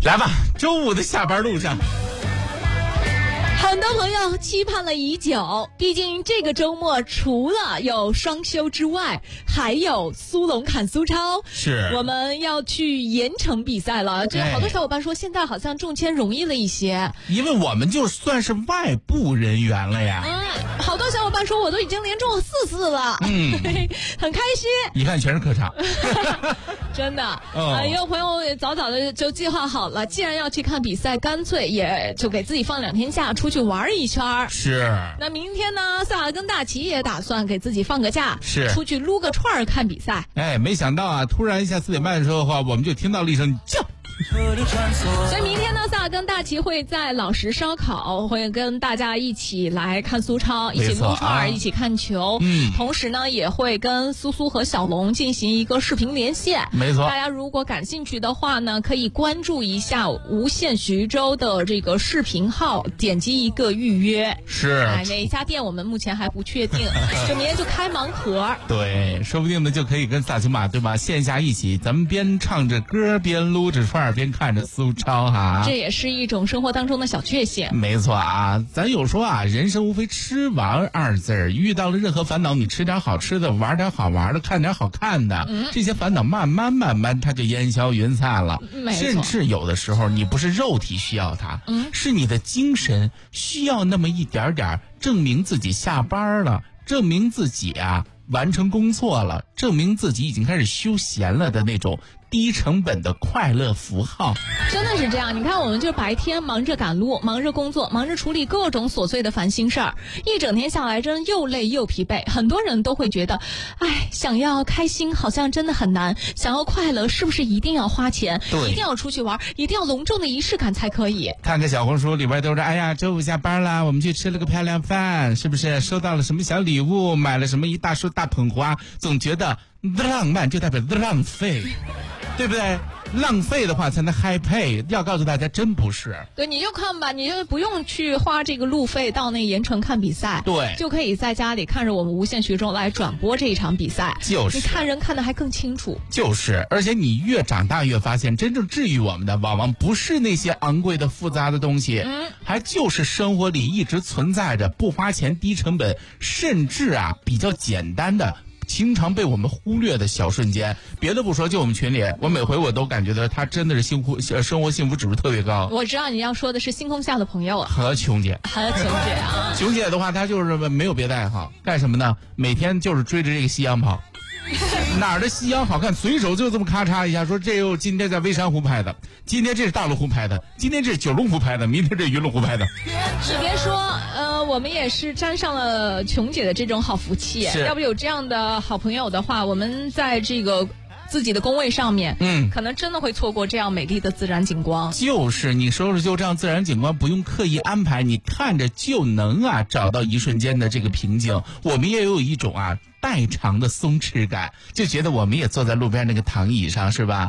来吧，周五的下班路上。 很多朋友期盼了已久，毕竟这个周末除了有双休之外，还有苏龙砍苏超， 是我们要去盐城比赛了。这好多小伙伴说，现在好像中签容易了一些， 因为我们就算是外部人员了呀。 好多小伙伴说我都已经连中了4次了，很开心。 一看全是客场， 真的。也有朋友也早早的就计划好了，既然要去看比赛，干脆也就给自己放2天假，出去玩一圈。 是。 那明天呢，萨尔跟大齐也打算给自己放个假， 是出去撸个串儿看比赛。 没想到啊，突然一下4点半的时候的话，我们就听到了一声叫。 所以明天呢，萨尔跟大齐会在老石烧烤，会跟大家一起来看苏超，一起撸串，一起看球。同时呢，也会跟苏苏和小龙进行一个视频连线。 没错， 大家如果感兴趣的话呢，可以关注一下无限徐州的这个视频号，点击一个预约。 是。 哪一家店我们目前还不确定，就明天就开盲盒。 对，说不定呢就可以跟萨琪玛对吧，线下一起，咱们边唱着歌边撸着串边看着苏超哈， 这也是一种生活当中的小确幸。 没错啊，咱有说啊，人生无非吃玩2字儿，遇到了任何烦恼，你吃点好吃的，玩点好玩的，看点好看的，这些烦恼慢慢它就烟消云散了。甚至有的时候你不是肉体需要它，是你的精神需要那么一点点证明自己下班了，证明自己啊完成工作了，证明自己已经开始休闲了的那种低成本的快乐符号。 真的是这样，你看我们就白天忙着赶路，忙着工作，忙着处理各种琐碎的烦心事儿，一整天下来真又累又疲惫。很多人都会觉得，想要开心好像真的很难，想要快乐是不是一定要花钱，一定要出去玩，一定要隆重的仪式感才可以。 看个小红书里边都是，哎呀，周五下班了，我们去吃了个漂亮饭，是不是收到了什么小礼物，买了什么一大束大捧花，总觉得浪漫就代表浪费，对不对？浪费的话才能 high pay， 要告诉大家真不是。对， 你就看吧，你就不用去花这个路费到那盐城看比赛， 对， 就可以在家里看着我们无限徐州来转播这一场比赛， 就是你看人看得还更清楚。 就是，而且你越长大越发现，真正治愈我们的往往不是那些昂贵的复杂的东西，还就是生活里一直存在着不花钱低成本，甚至比较简单的经常被我们忽略的小瞬间。别的不说，就我们群里，我每回我都感觉到他真的是生活幸福指数特别高。 我知道你要说的是星空下的朋友和琼姐。琼姐的话，她就是没有别的爱好，干什么呢？每天就是追着这个夕阳跑。哪儿的夕阳好看，随手就这么咔嚓一下，说这又今天在微山湖拍的，今天这是大陆湖拍的，今天这是九龙湖拍的，明天这是云龙湖拍的。 你别说，我们也是沾上了琼姐的这种好福气。要不有这样的好朋友的话，我们在这个自己的工位上面，可能真的会错过这样美丽的自然景观。 就是你说就这样自然景观，不用刻意安排，你看着就能找到一瞬间的这个平静。我们也有一种代偿的松弛感，就觉得我们也坐在路边那个躺椅上，是吧？